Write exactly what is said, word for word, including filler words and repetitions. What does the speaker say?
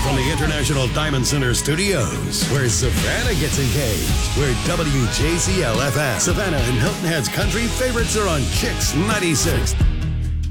from the International Diamond Center Studios, where Savannah gets engaged. Where W J Z L F M, Savannah and Hilton Head's country favorites are on Kicks ninety-six.